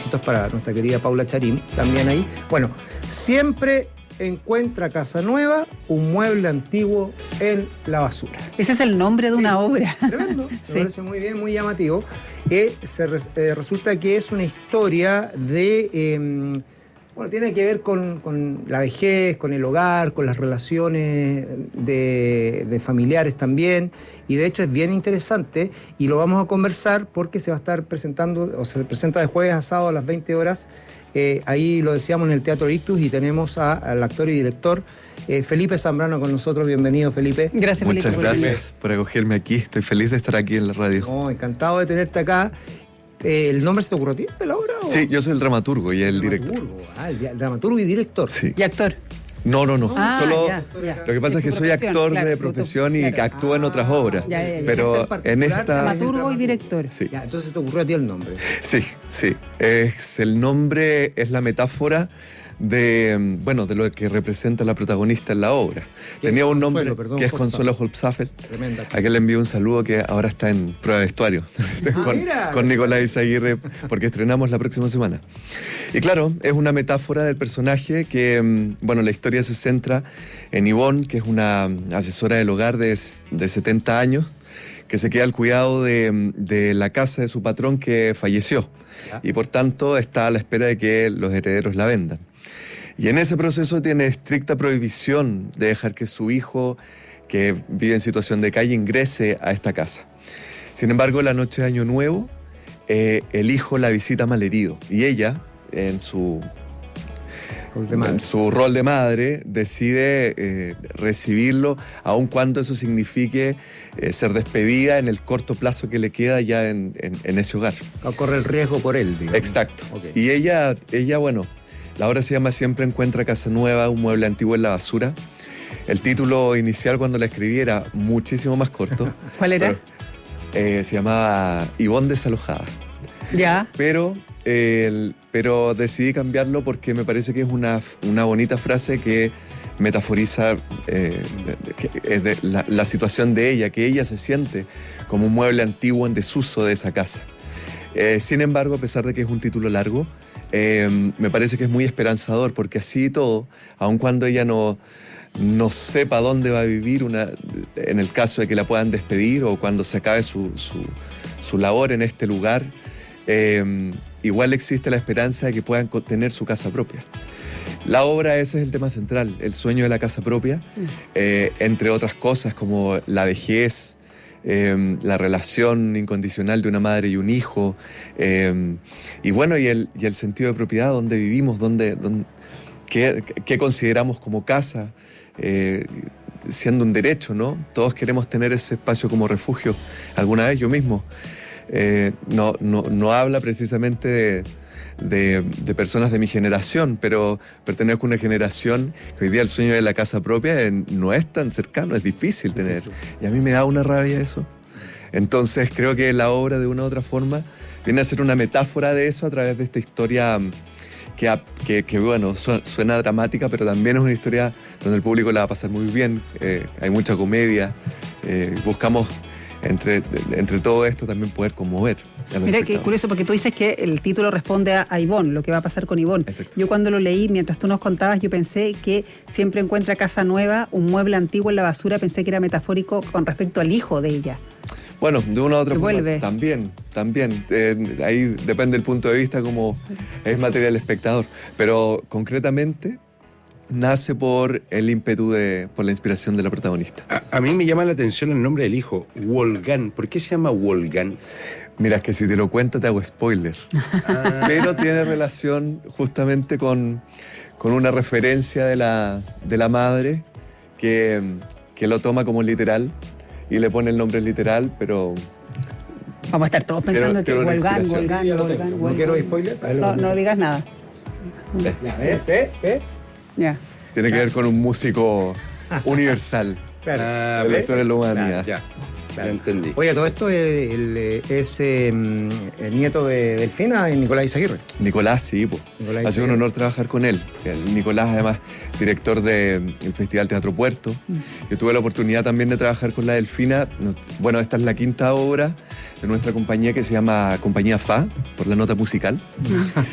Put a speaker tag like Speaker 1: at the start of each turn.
Speaker 1: besitos para nuestra querida Paula Charín, también ahí. Bueno, siempre encuentra casa nueva, un mueble antiguo en la basura.
Speaker 2: Ese es el nombre de una obra.
Speaker 1: Tremendo,
Speaker 2: Sí.
Speaker 1: me parece muy bien, muy llamativo. Resulta que es una historia de... bueno, tiene que ver con la vejez, con el hogar, con las relaciones de familiares también. Y de hecho es bien interesante y lo vamos a conversar porque se va a estar presentando, o se presenta de jueves a sábado a las 20 horas. Ahí lo decíamos en el Teatro Ictus y tenemos al actor y director Felipe Zambrano con nosotros. Bienvenido, Felipe.
Speaker 2: Gracias, Felipe.
Speaker 3: Muchas gracias por acogerme aquí. Estoy feliz de estar aquí en la radio.
Speaker 1: No, encantado de tenerte acá. ¿El nombre se te ocurrió a ti de la obra?
Speaker 3: Sí, yo soy el dramaturgo y el director.
Speaker 1: El dramaturgo y director.
Speaker 3: Sí.
Speaker 2: Y actor.
Speaker 3: No.
Speaker 2: Ah,
Speaker 3: Solo
Speaker 2: ya.
Speaker 3: lo que pasa es que soy actor de profesión y que actúa en otras obras.
Speaker 2: Ya.
Speaker 3: Pero en esta...
Speaker 2: Dramaturgo y director.
Speaker 3: Sí.
Speaker 1: Ya, entonces te ocurrió a ti el nombre.
Speaker 3: Sí. El nombre es la metáfora de lo que representa la protagonista en la obra. Tenía un nombre que es Consuelo Holzapfel, a quien le envío un saludo, que ahora está en prueba de vestuario con Nicolás Izaguirre, porque estrenamos la próxima semana. Y claro, es una metáfora del personaje que, la historia se centra en Ivonne, que es una asesora del hogar de 70 años, que se queda al cuidado de la casa de su patrón que falleció. Y por tanto está a la espera de que los herederos la vendan. Y en ese proceso tiene estricta prohibición de dejar que su hijo, que vive en situación de calle, ingrese a esta casa. Sin embargo, la noche de Año Nuevo, el hijo la visita malherido y ella, en su rol de madre, decide recibirlo, aun cuando eso signifique ser despedida en el corto plazo que le queda ya en ese hogar.
Speaker 1: Corre el riesgo por él, digamos.
Speaker 3: Exacto.
Speaker 1: Okay.
Speaker 3: Y ella, la obra se llama Siempre encuentra casa nueva, un mueble antiguo en la basura. El título inicial cuando la escribí era muchísimo más corto.
Speaker 2: ¿Cuál era?
Speaker 3: Se llamaba Ivonne desalojada.
Speaker 2: Ya.
Speaker 3: Pero decidí cambiarlo porque me parece que es una bonita frase que metaforiza la situación de ella, que ella se siente como un mueble antiguo en desuso de esa casa. Sin embargo, a pesar de que es un título largo, me parece que es muy esperanzador, porque así todo, aun cuando ella no sepa dónde va a vivir, en el caso de que la puedan despedir o cuando se acabe su labor en este lugar, igual existe la esperanza de que puedan tener su casa propia. La obra, ese es el tema central, el sueño de la casa propia, entre otras cosas como la vejez, la relación incondicional de una madre y un hijo, y el sentido de propiedad, donde vivimos, qué consideramos como casa, siendo un derecho, ¿no? Todos queremos tener ese espacio como refugio. Alguna vez yo mismo no habla precisamente de personas de mi generación, pero pertenezco a una generación que hoy día el sueño de la casa propia no es tan cercano, es difícil tener. Y a mí me da una rabia eso. Entonces creo que la obra, de una u otra forma, viene a ser una metáfora de eso a través de esta historia que suena dramática, pero también es una historia donde el público la va a pasar muy bien. Hay mucha comedia. Buscamos entre todo esto también poder conmover.
Speaker 2: Mira, qué curioso, porque tú dices que el título responde a Ivonne, lo que va a pasar con Ivonne.
Speaker 3: Exacto.
Speaker 2: Yo cuando lo leí, mientras tú nos contabas, yo pensé que siempre encuentra casa nueva, un mueble antiguo en la basura, pensé que era metafórico con respecto al hijo de ella.
Speaker 3: Bueno, de una u otra forma,
Speaker 2: vuelve.
Speaker 3: También. Ahí depende del punto de vista, como es materia del espectador. Pero concretamente nace por el ímpetu, por la inspiración de la protagonista.
Speaker 4: A mí me llama la atención el nombre del hijo, Wolfgang. ¿Por qué se llama Wolfgang?
Speaker 3: Mira, es que si te lo cuento te hago spoiler. Pero tiene relación justamente con una referencia de la madre que lo toma como literal y le pone el nombre literal, pero...
Speaker 2: Vamos a estar todos pensando que Wolfgang.
Speaker 1: No quiero spoiler.
Speaker 2: No digas nada. Ya.
Speaker 3: Tiene que ver con un músico universal.
Speaker 1: Claro.
Speaker 3: De la historia de la humanidad.
Speaker 4: Ya entendí.
Speaker 1: Oye, todo esto es el nieto de Delfina y Nicolás Izaguirre.
Speaker 3: Nicolás, sí, pues. Ha sido un honor trabajar con él. Nicolás, además, director del Festival Teatro Puerto. Yo tuve la oportunidad también de trabajar con la Delfina. Bueno, esta es la quinta obra de nuestra compañía, que se llama Compañía Fa, por la nota musical.